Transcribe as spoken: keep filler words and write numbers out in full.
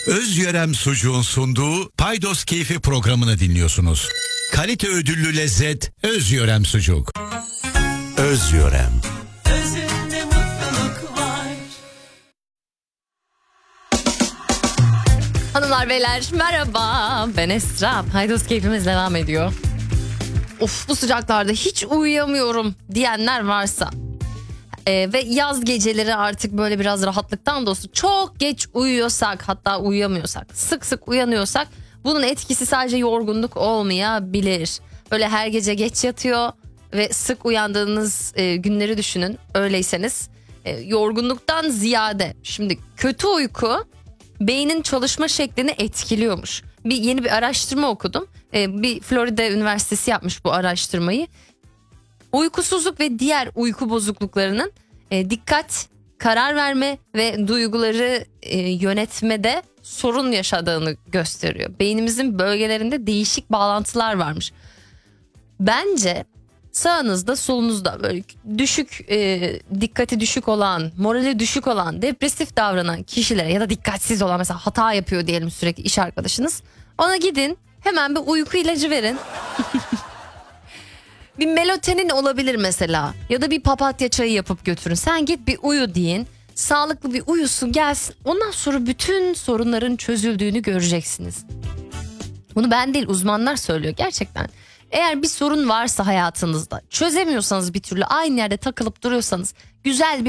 Özyörem Sucuğun sunduğu Paydos Keyfi programını dinliyorsunuz. Kalite ödüllü lezzet Özyörem Sucuk. Özyörem. Özünde mutluluk var. Hanımlar beyler merhaba, ben Esra. Paydos Keyfimiz devam ediyor. Of, bu sıcaklarda hiç uyuyamıyorum diyenler varsa Ee, ve yaz geceleri artık böyle biraz rahatlıktan dolayı çok geç uyuyorsak, hatta uyuyamıyorsak, sık sık uyanıyorsak bunun etkisi sadece yorgunluk olmayabilir. Böyle her gece geç yatıyor ve sık uyandığınız e, günleri düşünün. Öyleyseniz e, yorgunluktan ziyade şimdi kötü uyku beynin çalışma şeklini etkiliyormuş. Bir yeni bir araştırma okudum. E, bir Florida Üniversitesi yapmış bu araştırmayı. Uykusuzluk ve diğer uyku bozukluklarının e, dikkat, karar verme ve duyguları e, yönetmede sorun yaşadığını gösteriyor. Beynimizin bölgelerinde değişik bağlantılar varmış. Bence sağınızda solunuzda böyle düşük e, dikkati düşük olan, morali düşük olan, depresif davranan kişilere ya da dikkatsiz olan, mesela hata yapıyor diyelim sürekli iş arkadaşınız, ona gidin hemen bir uyku ilacı verin. Bir melatonin olabilir mesela, ya da bir papatya çayı yapıp götürün. Sen git bir uyu deyin, sağlıklı bir uyusun gelsin, ondan sonra bütün sorunların çözüldüğünü göreceksiniz. Bunu ben değil, uzmanlar söylüyor gerçekten. Eğer bir sorun varsa hayatınızda, çözemiyorsanız, bir türlü aynı yerde takılıp duruyorsanız, güzel bir